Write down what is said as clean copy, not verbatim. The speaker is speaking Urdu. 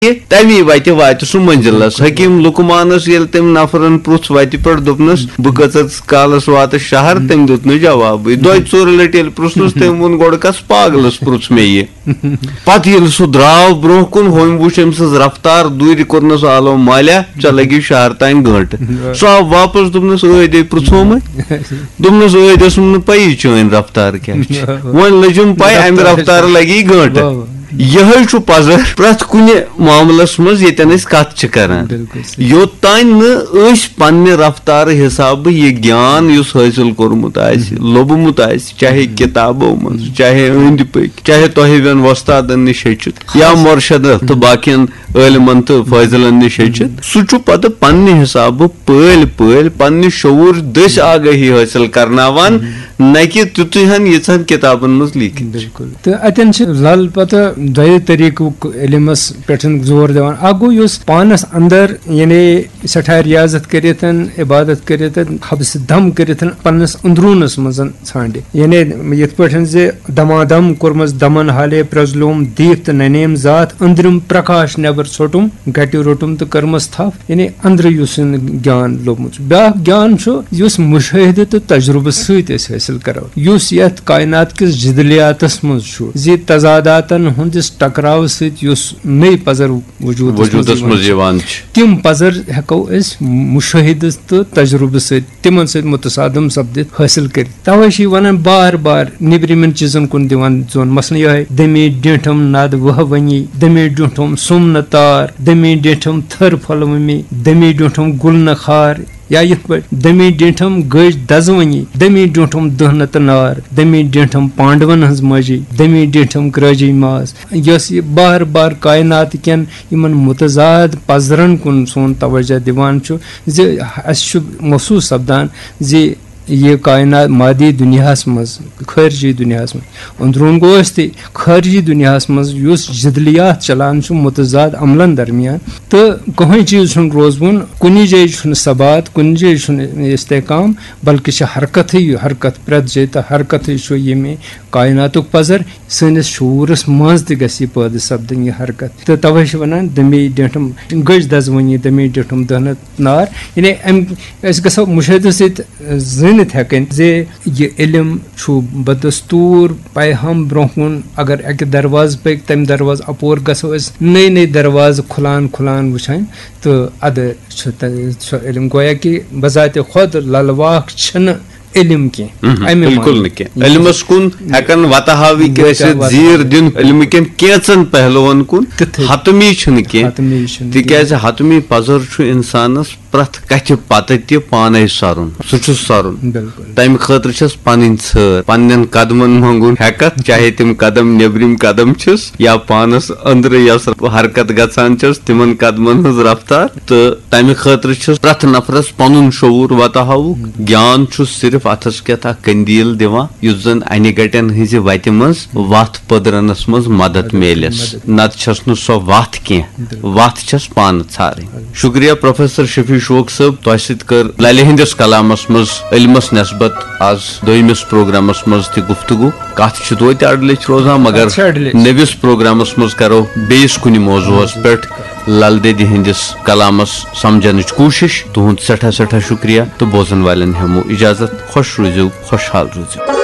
تمی وات سہ منزلس حکیم لقمانس یل تم نفرن پرھ وتہ پہ دپنس بہ کچس کالس وات شہر تم دیت نا جواب دۄیہِ ژورِ لٹہِ ییٚلہِ پرژھنس تم وون گۄڈٕ کس پاگلس پرژھ مےٚ یہِ پتہٕ ییٚلہِ سُہ درٛاو برونٛہہ کُن ہوٚمۍ وٕچھ أمۍ سٕنٛز رفتار دوٗرِ کوٚرنس آلو مالیہ ژےٚ لگی شہر تام گٲنٛٹہٕ سُہ آو واپس دوٚپنس ٲدۍ پرژھومے دوٚپنس ٲدۍ ٲسٕم نہٕ پیی چٲنۍ رفتار کیٛاہ چھِ وۄنۍ لٔجِم پاے امہِ رفتار لگی گٲنٛٹہٕ یہ پزر پریت کن معاملس مز یتن کت کران یوتان پنہ رفتار حساب یہ گیان اس حاصل کورمت لوبمت چاہے کتابوں مز چاہے اند پک چاہے تہوین وستادن نش ہچت یا مرشد تو باقی عالمن تو فاضلن نش ہچت سہ پتہ پنہ حساب پل پل پنہ شعور دس آگاہی حاصل کرناوان نہ کہ تیتھن یژھن کتابن مز لیکھت. بالکل تو اتن لل پتہ دۄیو طریقُک علمس پٮ۪ٹھ زور دِوان اکھ گوٚو یُس پانس اندر یعنی سٮ۪ٹھاہ ریاضت کٔرِتھ عبادت کٔرِتھ حبس دم کٔرِتھ پننس اندروٗنس منٛز ژھانڈِ یعنی یِتھ پٲٹھۍ زِ دمادم کوٚرمس دمن حالے پرٛزلوم دیٖپ تہٕ ننیم ذات أنٛدرِم پرکاش نٮ۪بر ژھوٚٹُم گٹہِ روٚٹُم تہٕ کٔرمٕژ تھپھ یعنی أنٛدرٕ یُس گیان لوٚبمُت چھُ. بیٛاکھ گیان چھُ یُس مُشٲہدٕ تہٕ تجرُبہٕ سۭتۍ أسۍ حٲصِل کرو یُس یتھ کائنات کِس جدلیاتس منٛز چھُ زِ تضاداتن ہٕنٛدِس ٹکراو سۭتۍ یُس نٔے پزر وجوٗدس منٛز یِوان چھِ تِم پزر ہٮ۪کو أسۍ مُشٲہدٕ تہٕ تجرُبہٕ سۭتۍ تِمن سۭتۍ متصادم سپدِتھ حٲصِل کٔرِتھ. توے چھِ ونان بار بار نیبرِمٮ۪ن چیٖزن کُن دِوان زون مثلاً یِہوے دمی ڈینٹھم ناد وہونی دمی ڈونٹھم سوم نہ تار دمی ڈینٹھم تھر پھلومی دمی ڈونٹھم گل نہ خار یا یِتھ پٲٹھۍ دمی ڈینٹھم گٔج دزوٕنی دمی ڈونٹھم دٔہنہٕ تہٕ نار دمی ڈینٹھم پانڈون ہٕنٛز ماجی دمی ڈینٹھم کرٲجی ماز. یۄس یہِ بار بار کائنات کٮ۪ن یِمن متضاد پزرن کُن سون توجہ دِوان چھُ زِ اَسہِ چھُ محسوٗس سپدان زِ یہ کائنات مادی دنیاہس مز خارجی دنیاہس مز اندرون گو تہ خارجی دنیاہس مز یس جدلیات چلان متضاد عملن درمیان تو کہیں چیز چھن روزبن کن جائے چھن ثبات کن جائے چھن استحکام بلکہ حرکت حرکت پریت جائے تو حرکت یہ کائنات پزر سنس شعورس مز تہ گھ پید سپدن یہ حرکت تو توے ونان دمی ڈینٹھم گج دزونی دمی ڈینٹھم دہنت نار یعنی اس گھو مشاہدہ ست زٲنِتھ ہٮ۪کٕنۍ زِ یہِ علم چھُ بدستوٗر پیہم برونٛہہ کُن اگر اکہِ دروازٕ پٔکۍ تمہِ دروازٕ اپور گژھو أسۍ نٔے نٔے دروازٕ کھُلان کھُلان وٕچھان تہٕ اَدٕ چھُ سُہ علم گویا کہِ بذاتِ خۄد للواک چھِنہٕ علم بالکل نہ علمس کن ہیکن وتہ ہاوی زیر دن علم کن کینچن پہلوان کن حتمی تکیاز حتمی پزر انسانس پرت کتھ پتہ تہ پانے سرن سہ سرن تمہ خاطر چھس پنن ژھر پنن قدمن منگن ہیکت چاہے تم قدم نیبرم قدم چھس یا پانس اندر یس حرکت گژھان چھس تمن قدمن ہز رفتار تو تمہ خاطر چھس پرت نفرس پنن شعور وتہ ہاوک گیان چھس صرف اتھس کیت کندیل دِوان یُس زن انہِ گٹین ہٕنٛزِ وتہِ منٛز وتھ پٔدرنس منٛز مدد میلس نتہٕ چھس نہٕ سۄ وتھ کینٛہہ وتھ چھس پانہٕ ژھارٕنۍ. شُکریہ پروفیسر شفیع شوق صٲب تۄہہِ سۭتۍ کٔر للہِ ہٕنٛدِس کلامس منٛز علمس نسبت آز دوٚیمِس پروگرامس منٛز تہِ گفتگو کتھ چھِ توتہِ اڑلٕچ روزان مگر نٔوِس پروگرامس منٛز کرو بیٚیِس کُنہِ موضوعس پٮ۪ٹھ لل دٮ۪دِ ہٕنٛدِس کلامس سمجھنٕچ کوٗشش. تُہُنٛد سٮ۪ٹھاہ سٮ۪ٹھاہ شُکریہ تہٕ بوزن والٮ۪ن ہٮ۪مو اجازت. خوش روٗزِو خوشحال روٗزِو.